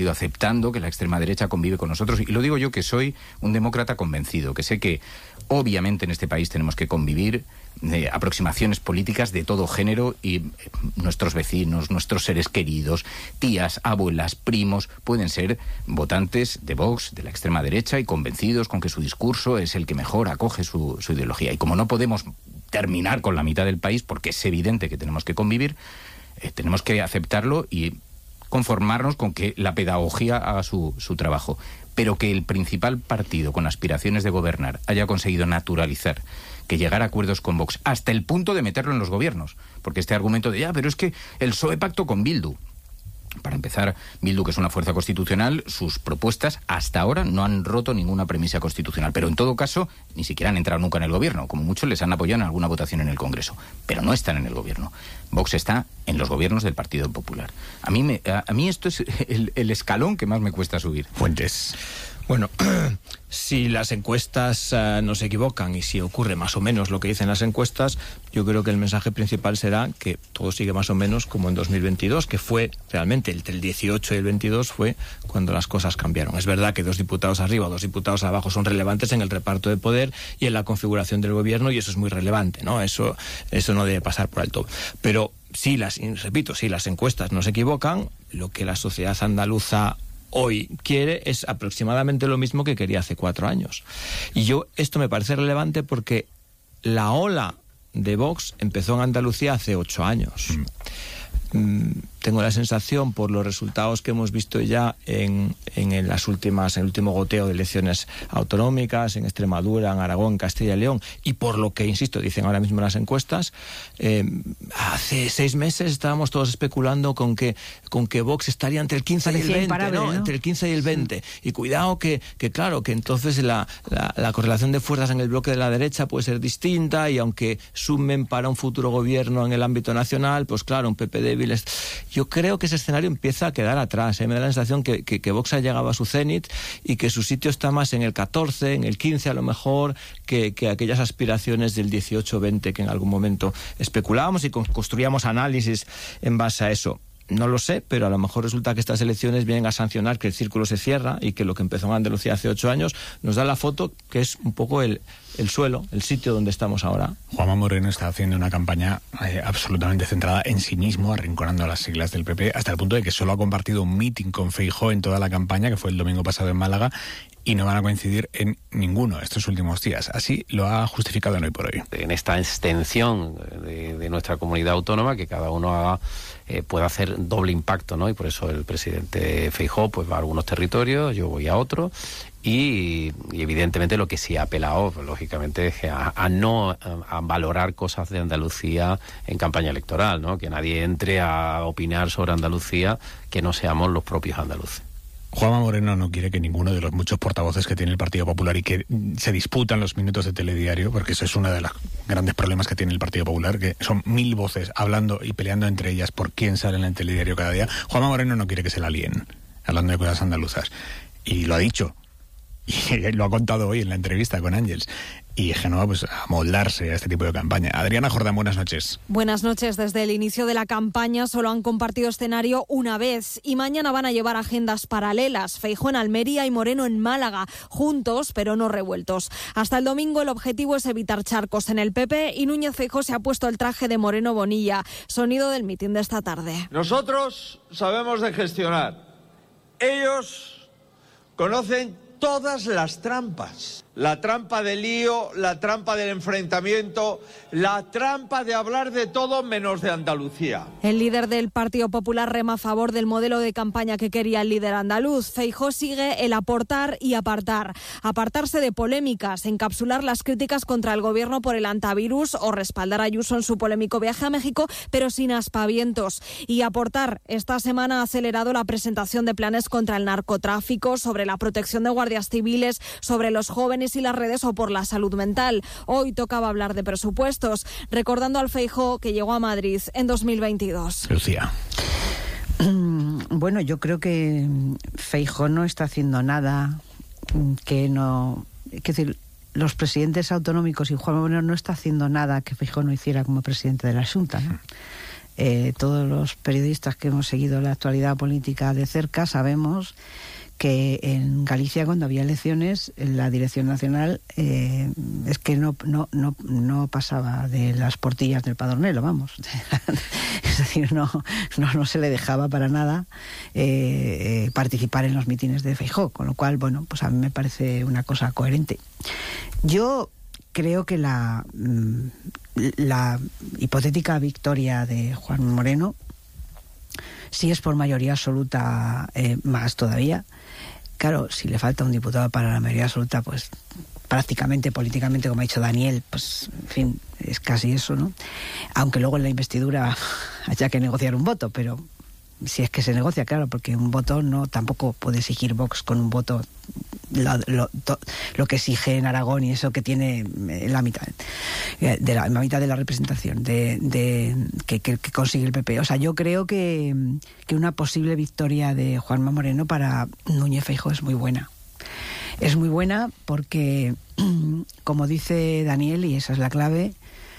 aceptando que la extrema derecha convive con nosotros, y lo digo yo, que soy un demócrata convencido, que sé que obviamente en este país tenemos que convivir aproximaciones políticas de todo género, y nuestros vecinos, nuestros seres queridos, tías, abuelas, primos, pueden ser votantes de Vox, de la extrema derecha, y convencidos con que su discurso es el que mejor acoge su ideología. Y como no podemos terminar con la mitad del país, porque es evidente que tenemos que convivir, tenemos que aceptarlo y conformarnos con que la pedagogía haga su trabajo. Pero que el principal partido con aspiraciones de gobernar haya conseguido naturalizar que llegar a acuerdos con Vox hasta el punto de meterlo en los gobiernos, porque este argumento de pero es que el PSOE pactó con Bildu. Para empezar, Bildu, que es una fuerza constitucional, sus propuestas hasta ahora no han roto ninguna premisa constitucional, pero en todo caso ni siquiera han entrado nunca en el gobierno, como muchos les han apoyado en alguna votación en el Congreso, pero no están en el gobierno. Vox está en los gobiernos del Partido Popular. A mí esto es el escalón que más me cuesta subir. Fuentes. Bueno, si las encuestas no se equivocan y si ocurre más o menos lo que dicen las encuestas, yo creo que el mensaje principal será que todo sigue más o menos como en 2022, que fue realmente entre el 18 y el 22 fue cuando las cosas cambiaron. Es verdad que 2 diputados arriba o 2 diputados abajo son relevantes en el reparto de poder y en la configuración del gobierno, y eso es muy relevante, ¿no? Eso no debe pasar por alto. Pero si las encuestas no se equivocan, lo que la sociedad andaluza hoy quiere es aproximadamente lo mismo que quería hace 4 años. Y esto me parece relevante porque la ola de Vox empezó en Andalucía hace 8 años. Tengo la sensación, por los resultados que hemos visto ya en el último goteo de elecciones autonómicas, en Extremadura, en Aragón, en Castilla y León, y por lo que, insisto, dicen ahora mismo las encuestas, hace 6 meses estábamos todos especulando con que Vox estaría entre el 15 y el 20, ¿no? Entre el 15 y el 20. Y cuidado que claro, que entonces la correlación de fuerzas en el bloque de la derecha puede ser distinta, y aunque sumen para un futuro gobierno en el ámbito nacional, pues claro, un PP débil es... Yo creo que ese escenario empieza a quedar atrás. Me da la sensación que Vox ha llegado a su cenit y que su sitio está más en el 14, en el 15 a lo mejor, que aquellas aspiraciones del 18-20 que en algún momento especulábamos y construíamos análisis en base a eso. No lo sé, pero a lo mejor resulta que estas elecciones vienen a sancionar que el círculo se cierra y que lo que empezó en Andalucía hace 8 años nos da la foto que es un poco el suelo, el sitio donde estamos ahora. Juanma Moreno está haciendo una campaña absolutamente centrada en sí mismo, arrinconando a las siglas del PP, hasta el punto de que solo ha compartido un meeting con Feijóo en toda la campaña, que fue el domingo pasado en Málaga, y no van a coincidir en ninguno estos últimos días. Así lo ha justificado en Hoy por Hoy. En esta extensión de nuestra comunidad autónoma, que cada uno pueda hacer doble impacto, ¿no? Y por eso el presidente Feijóo pues va a algunos territorios, yo voy a otros, y evidentemente lo que sí ha apelado, pues, lógicamente, es a valorar cosas de Andalucía en campaña electoral, ¿no? Que nadie entre a opinar sobre Andalucía que no seamos los propios andaluces. Juanma Moreno no quiere que ninguno de los muchos portavoces que tiene el Partido Popular y que se disputan los minutos de telediario, porque eso es uno de los grandes problemas que tiene el Partido Popular, que son 1000 voces hablando y peleando entre ellas por quién sale en el telediario cada día. Juanma Moreno no quiere que se la líen hablando de cosas andaluzas. Y lo ha dicho. Y lo ha contado hoy en la entrevista con Ángels. Y Génova, pues, a moldarse a este tipo de campaña. Adriana Jordán, buenas noches. Buenas noches. Desde el inicio de la campaña solo han compartido escenario una vez y mañana van a llevar agendas paralelas. Feijóo en Almería y Moreno en Málaga, juntos pero no revueltos. Hasta el domingo el objetivo es evitar charcos en el PP y Núñez Feijóo se ha puesto el traje de Moreno Bonilla. Sonido del mitin de esta tarde. Nosotros sabemos de gestionar. Ellos conocen todas las trampas. La trampa del lío, la trampa del enfrentamiento, la trampa de hablar de todo menos de Andalucía. El líder del Partido Popular rema a favor del modelo de campaña que quería el líder andaluz. Feijóo sigue el aportar y apartar. Apartarse de polémicas, encapsular las críticas contra el gobierno por el antivirus o respaldar a Ayuso en su polémico viaje a México, pero sin aspavientos. Y aportar, esta semana ha acelerado la presentación de planes contra el narcotráfico, sobre la protección de guardias civiles, sobre los jóvenes y las redes o por la salud mental. Hoy tocaba hablar de presupuestos, recordando al Feijóo que llegó a Madrid en 2022. Lucía. Bueno, yo creo que Feijóo no está haciendo nada que no... Es decir, los presidentes autonómicos y Juanma Moreno no está haciendo nada que Feijóo no hiciera como presidente de la Xunta, ¿no? todos los periodistas que hemos seguido la actualidad política de cerca sabemos que en Galicia, cuando había elecciones, la Dirección Nacional es que no pasaba de las portillas del Padronelo, vamos. Es decir, no se le dejaba para nada participar en los mítines de Feijóo, con lo cual, bueno, pues a mí me parece una cosa coherente. Yo creo que la hipotética victoria de Juan Moreno, si es por mayoría absoluta, más todavía. Claro, si le falta un diputado para la mayoría absoluta, pues prácticamente, políticamente, como ha dicho Daniel, pues, en fin, es casi eso, ¿no? Aunque luego en la investidura haya que negociar un voto, pero si es que se negocia, claro, porque un voto tampoco puede exigir Vox con un voto lo que exige en Aragón y eso que tiene la mitad de la representación que consigue el PP. O sea, yo creo que una posible victoria de Juanma Moreno para Núñez Feijóo es muy buena. Es muy buena porque, como dice Daniel, y esa es la clave,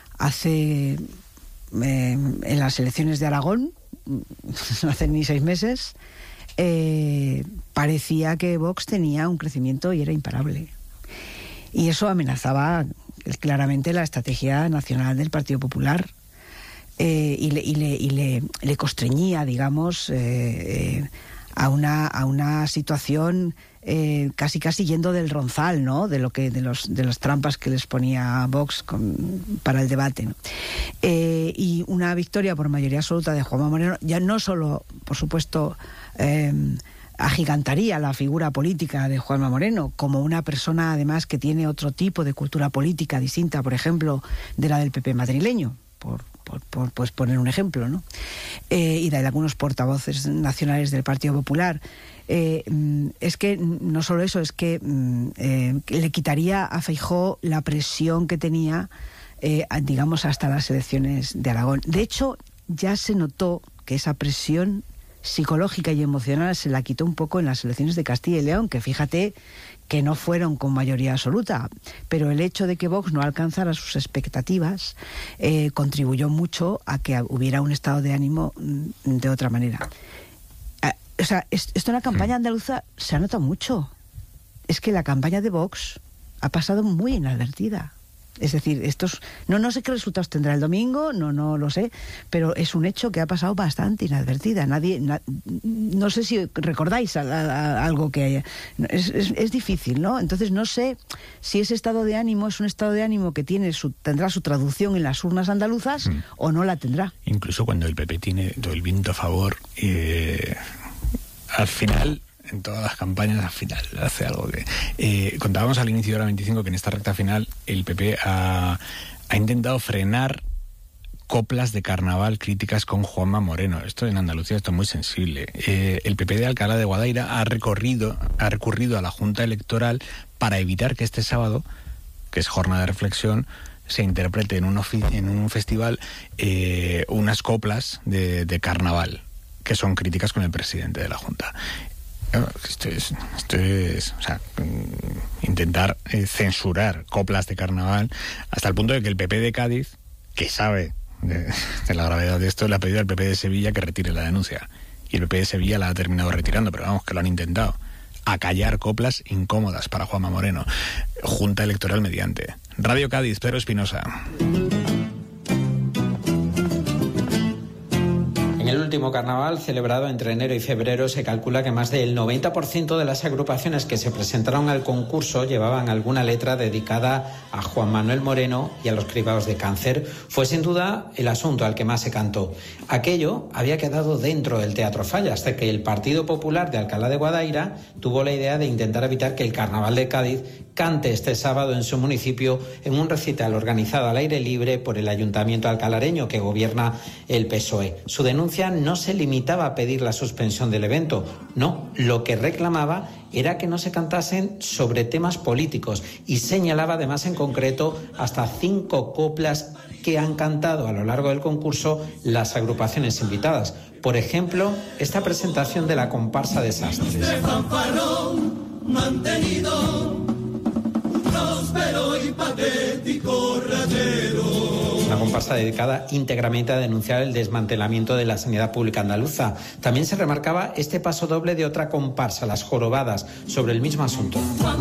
en las elecciones de Aragón, no hace ni 6 meses, parecía que Vox tenía un crecimiento y era imparable. Y eso amenazaba claramente la estrategia nacional del Partido Popular y le constreñía, digamos, a una situación casi yendo del ronzal, ¿no? De las trampas que les ponía Vox para el debate, ¿no? Y una victoria por mayoría absoluta de Juanma Moreno ya no solo, por supuesto, agigantaría la figura política de Juanma Moreno como una persona además que tiene otro tipo de cultura política distinta, por ejemplo, de la del PP madrileño, por pues poner un ejemplo, ¿no? Y de algunos portavoces nacionales del Partido Popular. Es que no solo eso, es que le quitaría a Feijóo la presión que tenía, digamos, hasta las elecciones de Aragón. De hecho, ya se notó que esa presión psicológica y emocional se la quitó un poco en las elecciones de Castilla y León, que fíjate que no fueron con mayoría absoluta, pero el hecho de que Vox no alcanzara sus expectativas contribuyó mucho a que hubiera un estado de ánimo de otra manera. O sea, esto en la campaña andaluza se ha notado mucho. Es que la campaña de Vox ha pasado muy inadvertida. Es decir, no sé qué resultados tendrá el domingo, no lo sé, pero es un hecho que ha pasado bastante inadvertida. No sé si recordáis algo que haya. Es difícil, ¿no? Entonces no sé si ese estado de ánimo es un estado de ánimo que tendrá su traducción en las urnas andaluzas o no la tendrá. Incluso cuando el PP tiene todo el viento a favor, al final, en todas las campañas, al final hace algo que... contábamos al inicio de la 25 que en esta recta final el PP ha intentado frenar coplas de carnaval críticas con Juanma Moreno. Esto en Andalucía esto es muy sensible. El PP de Alcalá de Guadaira ha recurrido a la Junta Electoral para evitar que este sábado, que es jornada de reflexión, se interprete en un festival unas coplas de carnaval que son críticas con el presidente de la Junta. Esto es o sea, intentar censurar coplas de carnaval hasta el punto de que el PP de Cádiz, que sabe de la gravedad de esto, le ha pedido al PP de Sevilla que retire la denuncia. Y el PP de Sevilla la ha terminado retirando, pero vamos, que lo han intentado. Acallar coplas incómodas para Juanma Moreno. Junta Electoral mediante. Radio Cádiz, Pedro Espinosa. En el último carnaval, celebrado entre enero y febrero, se calcula que más del 90% de las agrupaciones que se presentaron al concurso llevaban alguna letra dedicada a Juan Manuel Moreno y a los cribados de cáncer. Fue sin duda el asunto al que más se cantó. Aquello había quedado dentro del Teatro Falla, hasta que el Partido Popular de Alcalá de Guadaira tuvo la idea de intentar evitar que el Carnaval de Cádiz cante este sábado en su municipio en un recital organizado al aire libre por el Ayuntamiento alcalareño que gobierna el PSOE. Su denuncia no se limitaba a pedir la suspensión del evento, no, lo que reclamaba era que no se cantasen sobre temas políticos y señalaba además en concreto hasta 5 coplas que han cantado a lo largo del concurso las agrupaciones invitadas. Por ejemplo, esta presentación de la comparsa Desastres. La comparsa dedicada íntegramente a denunciar el desmantelamiento de la sanidad pública andaluza. También se remarcaba este paso doble de otra comparsa, Las Jorobadas, sobre el mismo asunto.